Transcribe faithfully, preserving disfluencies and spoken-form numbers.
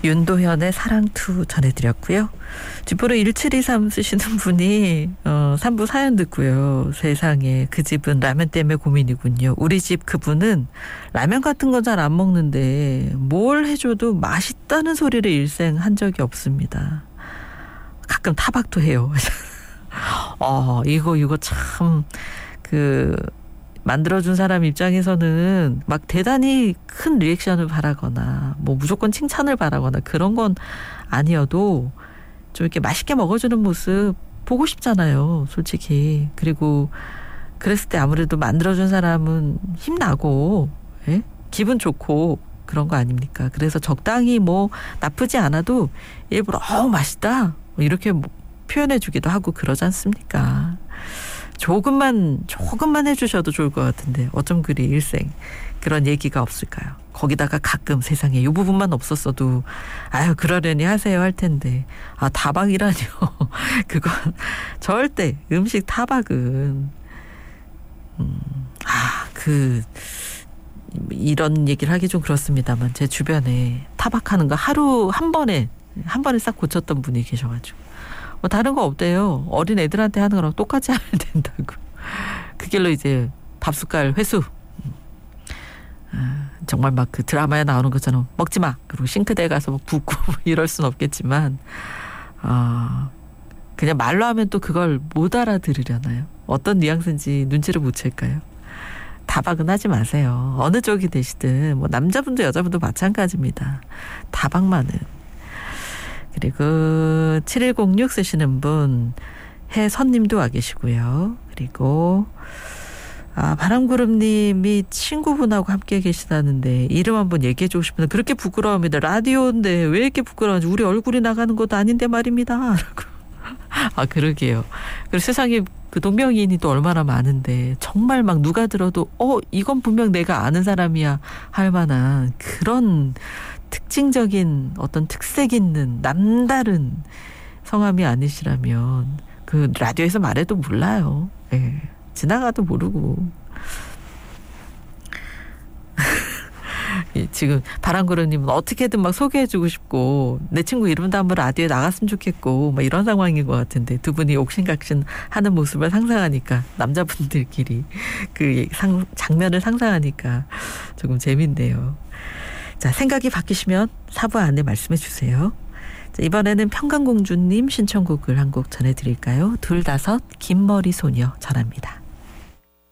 윤도현의 사랑투 전해드렸고요. 뒷번호 일칠이삼 쓰시는 분이 어, 삼 부 사연 듣고요. 세상에 그 집은 라면 때문에 고민이군요. 우리 집 그분은 라면 같은 거 잘 안 먹는데 뭘 해줘도 맛있다는 소리를 일생 한 적이 없습니다. 가끔 타박도 해요. 어, 이거 이거 참 그 만들어준 사람 입장에서는 막 대단히 큰 리액션을 바라거나 뭐 무조건 칭찬을 바라거나 그런 건 아니어도 좀 이렇게 맛있게 먹어주는 모습 보고 싶잖아요, 솔직히. 그리고 그랬을 때 아무래도 만들어준 사람은 힘나고, 예? 기분 좋고 그런 거 아닙니까? 그래서 적당히 뭐 나쁘지 않아도 일부러 어 맛있다 이렇게 뭐 표현해주기도 하고 그러지 않습니까? 조금만 조금만 해주셔도 좋을 것 같은데 어쩜 그리 일생 그런 얘기가 없을까요? 거기다가 가끔 세상에 이 부분만 없었어도 아유 그러려니 하세요 할 텐데 아 타박이라뇨. 그건 절대 음식 타박은 음, 아 그 이런 얘기를 하기 좀 그렇습니다만 제 주변에 타박하는 거 하루 한 번에 한 번에 싹 고쳤던 분이 계셔가지고 뭐 다른 거 없대요. 어린 애들한테 하는 거랑 똑같이 하면 된다고. 그 길로 이제 밥숟갈 회수. 아, 정말 막 그 드라마에 나오는 것처럼 먹지 마. 그리고 싱크대에 가서 막 붓고 이럴 순 없겠지만 어, 그냥 말로 하면 또 그걸 못 알아들으려나요? 어떤 뉘앙스인지 눈치를 못 챌까요? 다박은 하지 마세요. 어느 쪽이 되시든 뭐 남자분도 여자분도 마찬가지입니다. 다박만은. 그리고 칠일공육 쓰시는 분 해선님도 와 계시고요. 그리고 아 바람구름님이 친구분하고 함께 계시다는데 이름 한번 얘기해 주고 싶은데 그렇게 부끄러워합니다. 라디오인데 왜 이렇게 부끄러운지 우리 얼굴이 나가는 것도 아닌데 말입니다. 라고. 아 그러게요. 그리고 세상에 그 동명이인이 또 얼마나 많은데 정말 막 누가 들어도 어 이건 분명 내가 아는 사람이야 할 만한 그런 특징적인 어떤 특색 있는 남다른 성함이 아니시라면 그 라디오에서 말해도 몰라요. 예. 지나가도 모르고. 지금 바람구름님은 어떻게든 막 소개해주고 싶고 내 친구 이름도 한번 라디오에 나갔으면 좋겠고 막 이런 상황인 것 같은데 두 분이 옥신각신 하는 모습을 상상하니까 남자분들끼리 그 상, 장면을 상상하니까 조금 재밌네요. 자, 생각이 바뀌시면 사부 안내 말씀해 주세요. 자, 이번에는 평강공주님 신청곡을 한 곡 전해드릴까요? 둘다섯 긴머리 소녀 전합니다.